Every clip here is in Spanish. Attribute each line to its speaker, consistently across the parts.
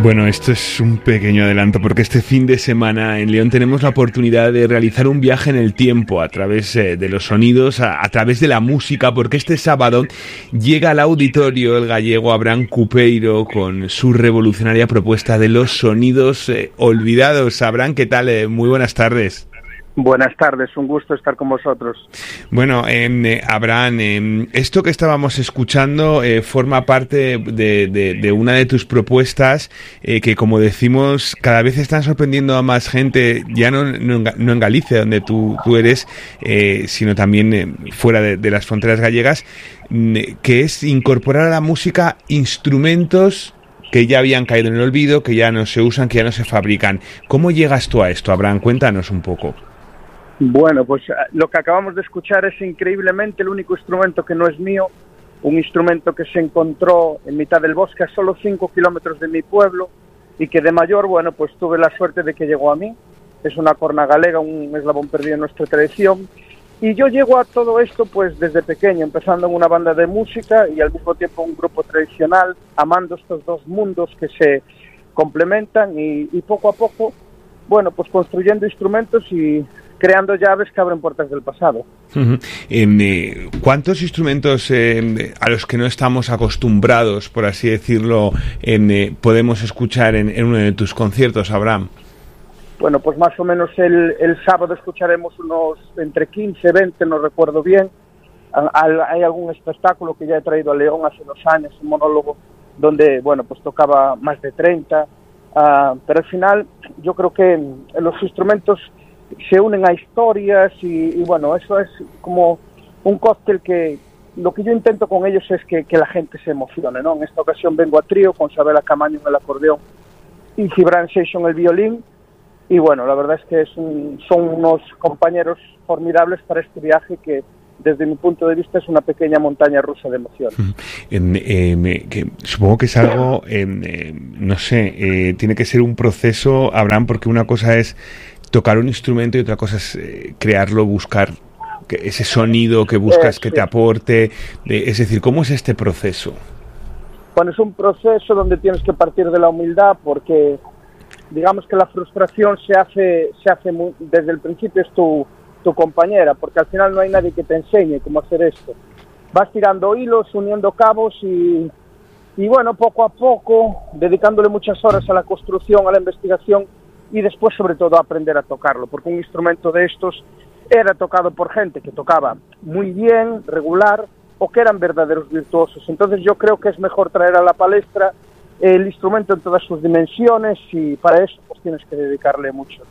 Speaker 1: Bueno, esto es un pequeño adelanto porque este fin de semana en León tenemos la oportunidad de realizar un viaje en el tiempo a través de los sonidos, a través de la música, porque este sábado llega al auditorio el gallego Abraham Cupeiro con su revolucionaria propuesta de los sonidos olvidados. Abraham, ¿qué tal? Muy buenas tardes.
Speaker 2: Buenas tardes, un gusto estar con vosotros.
Speaker 1: Bueno, Abraham, esto que estábamos escuchando forma parte de una de tus propuestas que, como decimos, cada vez están sorprendiendo a más gente, ya no en Galicia, donde tú eres, sino también fuera de las fronteras gallegas, que es incorporar a la música instrumentos que ya habían caído en el olvido, que ya no se usan, que ya no se fabrican. ¿Cómo llegas tú a esto, Abraham? Cuéntanos un poco.
Speaker 2: Bueno, pues lo que acabamos de escuchar es increíblemente el único instrumento que no es mío, un instrumento que se encontró en mitad del bosque a solo 5 kilómetros de mi pueblo y que de mayor, bueno, pues tuve la suerte de que llegó a mí. Es una corna galega, un eslabón perdido en nuestra tradición. Y yo llego a todo esto pues desde pequeño, empezando en una banda de música y al mismo tiempo un grupo tradicional, amando estos dos mundos que se complementan y poco a poco, bueno, pues construyendo instrumentos y creando llaves que abren puertas del pasado.
Speaker 1: Uh-huh. ¿Cuántos instrumentos a los que no estamos acostumbrados, por así decirlo, podemos escuchar en uno de tus conciertos, Abraham?
Speaker 2: Bueno, pues más o menos el sábado escucharemos unos entre 15, 20, no recuerdo bien. Hay algún espectáculo que ya he traído a León hace 2 años, un monólogo, donde, bueno, pues tocaba más de 30. Pero al final yo creo que los instrumentos se unen a historias y bueno, eso es como un cóctel que lo que yo intento con ellos es que la gente se emocione, ¿no? En esta ocasión vengo a trío con Sabela Camaño en el acordeón y Gibran Seixo en el violín y bueno, la verdad es que son unos compañeros formidables para este viaje que desde mi punto de vista es una pequeña montaña rusa de emociones.
Speaker 1: Supongo que es algo, no sé, tiene que ser un proceso, Abraham, porque una cosa es tocar un instrumento y otra cosa es crearlo, buscar ese sonido que buscas que te aporte. Es decir, ¿cómo es este proceso?
Speaker 2: Bueno, es un proceso donde tienes que partir de la humildad porque digamos que la frustración se hace desde el principio es tu compañera, porque al final no hay nadie que te enseñe cómo hacer esto. Vas tirando hilos, uniendo cabos y bueno, poco a poco, dedicándole muchas horas a la construcción, a la investigación y después sobre todo a aprender a tocarlo, porque un instrumento de estos era tocado por gente que tocaba muy bien, regular, o que eran verdaderos virtuosos. Entonces yo creo que es mejor traer a la palestra el instrumento en todas sus dimensiones y para eso pues tienes que dedicarle mucho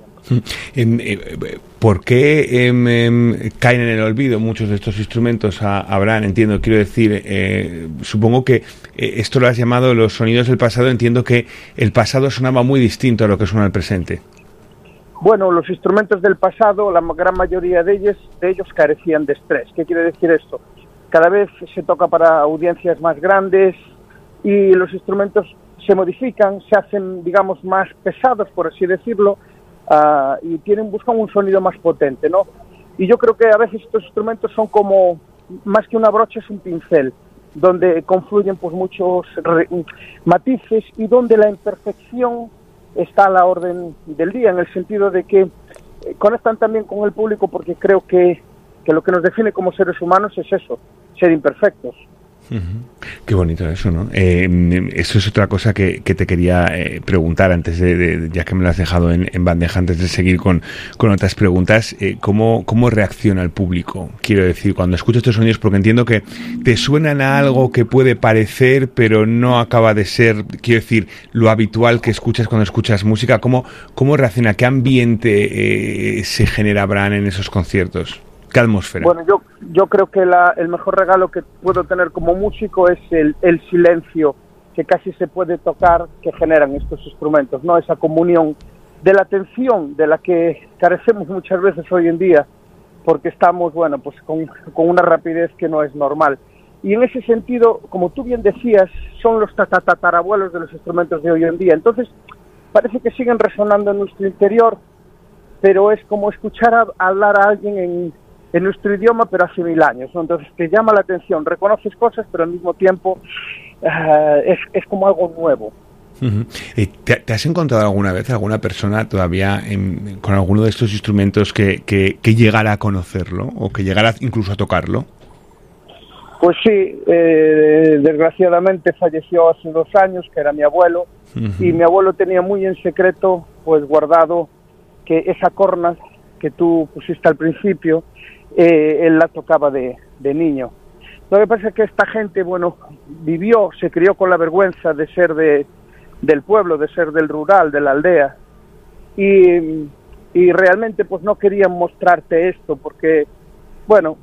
Speaker 2: tiempo.
Speaker 1: ¿Por qué caen en el olvido muchos de estos instrumentos, Abraham? Entiendo, quiero decir, supongo que esto lo has llamado los sonidos del pasado. Entiendo que el pasado sonaba muy distinto a lo que suena el presente.
Speaker 2: Bueno, los instrumentos del pasado, la gran mayoría de ellos carecían de estrés. ¿Qué quiere decir esto? Cada vez se toca para audiencias más grandes y los instrumentos se modifican, se hacen, digamos, más pesados, por así decirlo, y buscan un sonido más potente, ¿no? Y yo creo que a veces estos instrumentos son como, más que una brocha, es un pincel, donde confluyen pues muchos matices y donde la imperfección está a la orden del día, en el sentido de que conectan también con el público, porque creo que lo que nos define como seres humanos es eso, ser imperfectos.
Speaker 1: Uh-huh. Qué bonito eso, ¿no? Eso es otra cosa que te quería preguntar antes de ya que me lo has dejado en bandeja, antes de seguir con otras preguntas. ¿Cómo reacciona el público? Quiero decir, cuando escucho estos sonidos, porque entiendo que te suenan a algo que puede parecer, pero no acaba de ser, quiero decir, lo habitual que escuchas cuando escuchas música. ¿Cómo reacciona? ¿Qué ambiente se genera, Abraham, en esos conciertos? ¿Qué atmósfera?
Speaker 2: Bueno, yo creo que el mejor regalo que puedo tener como músico es el silencio que casi se puede tocar que generan estos instrumentos, ¿no? Esa comunión de la atención de la que carecemos muchas veces hoy en día, porque estamos, bueno, pues con una rapidez que no es normal. Y en ese sentido, como tú bien decías, son los tatarabuelos de los instrumentos de hoy en día. Entonces, parece que siguen resonando en nuestro interior, pero es como escuchar hablar a alguien en nuestro idioma, pero hace 1000 años, ¿no? Entonces te llama la atención, reconoces cosas, pero al mismo tiempo es como algo nuevo.
Speaker 1: ¿Te has encontrado alguna vez alguna persona todavía con alguno de estos instrumentos que llegara a conocerlo o que llegara incluso a tocarlo?
Speaker 2: Pues sí, desgraciadamente falleció hace 2 años, que era mi abuelo, y mi abuelo tenía muy en secreto, pues guardado, que esa corna que tú pusiste al principio, él la tocaba de niño. Lo que pasa es que esta gente, bueno, se crió con la vergüenza de ser del pueblo, de ser del rural, de la aldea, y realmente pues no querían mostrarte esto, porque, bueno,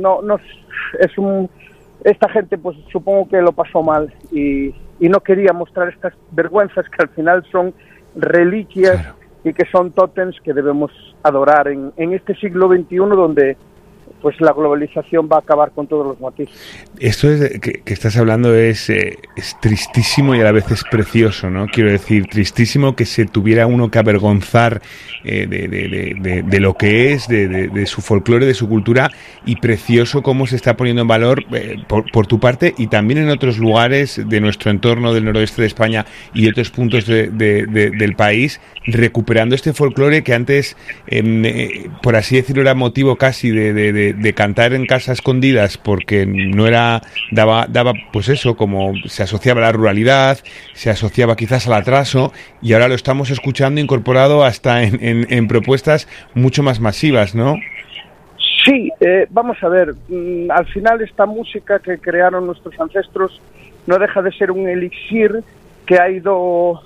Speaker 2: esta gente pues supongo que lo pasó mal y no quería mostrar estas vergüenzas que al final son reliquias, claro, y que son tótems que debemos adorar en este siglo XXI, donde pues la globalización va a acabar con todos los matices.
Speaker 1: Esto que estás hablando es tristísimo y a la vez es precioso, ¿no? Quiero decir, tristísimo que se tuviera uno que avergonzar de lo que es, de su folclore, de su cultura, y precioso cómo se está poniendo en valor por tu parte y también en otros lugares de nuestro entorno del noroeste de España y otros puntos del país, recuperando este folclore que antes, por así decirlo, era motivo casi de cantar en casa escondidas, porque no daba pues eso, como se asociaba a la ruralidad, se asociaba quizás al atraso, y ahora lo estamos escuchando incorporado hasta en propuestas mucho más masivas, ¿no?
Speaker 2: Sí, vamos a ver, al final esta música que crearon nuestros ancestros no deja de ser un elixir que ha ido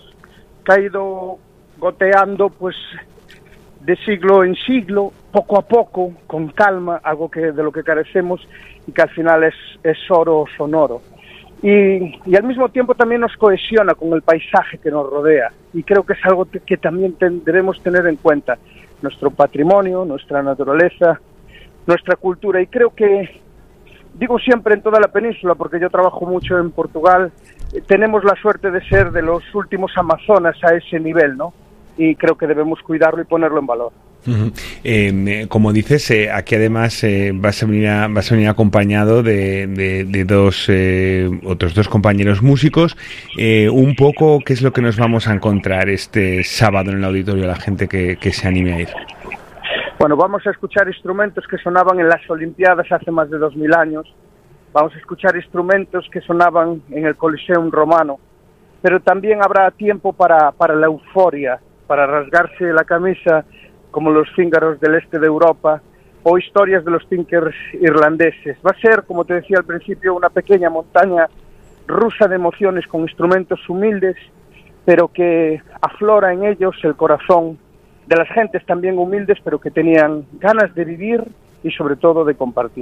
Speaker 2: goteando pues de siglo en siglo, poco a poco, con calma, algo de lo que carecemos y que al final es oro sonoro. Y al mismo tiempo también nos cohesiona con el paisaje que nos rodea, y creo que es algo que también debemos tener en cuenta, nuestro patrimonio, nuestra naturaleza, nuestra cultura, y creo que, digo siempre en toda la península, porque yo trabajo mucho en Portugal, tenemos la suerte de ser de los últimos amazonas a ese nivel, ¿no? Y creo que debemos cuidarlo y ponerlo en valor.
Speaker 1: Como dices, aquí además vas a venir acompañado de otros dos compañeros músicos. Un poco, ¿qué es lo que nos vamos a encontrar este sábado en el auditorio, la gente que se anime a ir?
Speaker 2: Bueno, vamos a escuchar instrumentos que sonaban en las Olimpiadas hace más de 2000 años. Vamos a escuchar instrumentos que sonaban en el Coliseum romano. Pero también habrá tiempo para la euforia, para rasgarse la camisa como los cíngaros del este de Europa, o historias de los tinkers irlandeses. Va a ser, como te decía al principio, una pequeña montaña rusa de emociones con instrumentos humildes, pero que aflora en ellos el corazón de las gentes también humildes, pero que tenían ganas de vivir y sobre todo de compartir.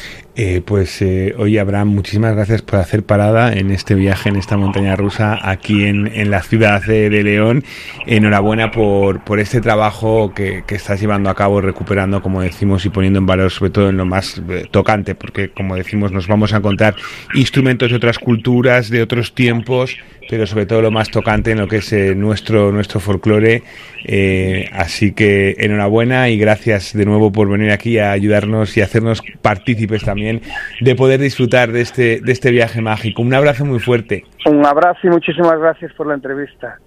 Speaker 1: Oye, Abraham, muchísimas gracias por hacer parada en este viaje, en esta montaña rusa aquí en la ciudad de León. Enhorabuena por este trabajo que estás llevando a cabo, recuperando, como decimos, y poniendo en valor sobre todo en lo más tocante, porque como decimos nos vamos a encontrar instrumentos de otras culturas, de otros tiempos, pero sobre todo lo más tocante en lo que es nuestro folclore. Así que enhorabuena y gracias de nuevo por venir aquí a ayudarnos y hacernos partícipes también de poder disfrutar de este viaje mágico. Un abrazo muy fuerte.
Speaker 2: Un abrazo y muchísimas gracias por la entrevista.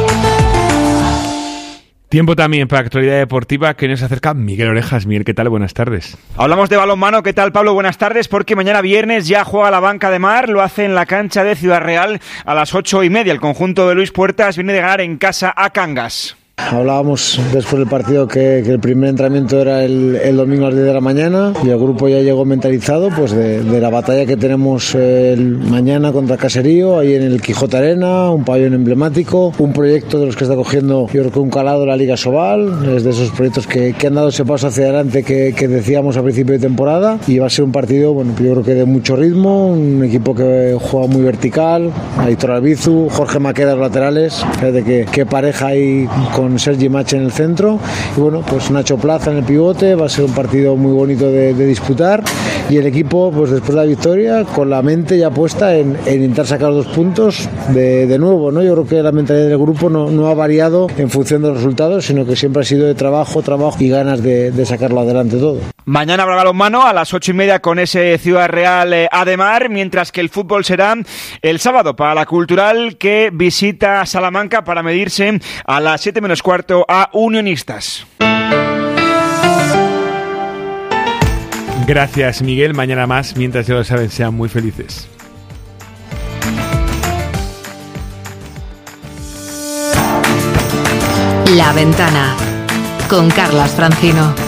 Speaker 1: Tiempo también para actualidad deportiva que nos acerca Miguel Orejas. Miguel, ¿qué tal? Buenas tardes.
Speaker 3: Hablamos de balonmano. ¿Qué tal, Pablo? Buenas tardes, porque mañana viernes ya juega la Banca de Mar. Lo hace en la cancha de Ciudad Real a las 8:30. El conjunto de Luis Puertas viene de ganar en casa a Cangas.
Speaker 4: Hablábamos después del partido que el primer entrenamiento era el domingo a las 10 de la mañana y el grupo ya llegó mentalizado pues de la batalla que tenemos mañana contra Caserío, ahí en el Quijote Arena, un pabellón emblemático, un proyecto de los que está cogiendo, yo creo que un calado, la Liga Sobal, es de esos proyectos que han dado ese paso hacia adelante que decíamos a principio de temporada, y va a ser un partido, bueno, yo creo que de mucho ritmo, un equipo que juega muy vertical, Aitor Albizu, Jorge Maqueda, los laterales, fíjate que pareja ahí con con Sergi Mache en el centro y bueno, pues Nacho Plaza en el pivote. Va a ser un partido muy bonito de disputar y el equipo, pues después de la victoria, con la mente ya puesta en intentar sacar los 2 puntos de nuevo, ¿no? Yo creo que la mentalidad del grupo no ha variado en función de los resultados, sino que siempre ha sido de trabajo y ganas de sacarlo adelante todo.
Speaker 3: Mañana habrá balonmano a las 8:30 con ese Ciudad Real Ademar, mientras que el fútbol será el sábado para la Cultural, que visita Salamanca para medirse a las 7 menos cuarto a Unionistas.
Speaker 1: Gracias, Miguel. Mañana más. Mientras ya lo saben, sean muy felices.
Speaker 5: La Ventana con Carlas Francino.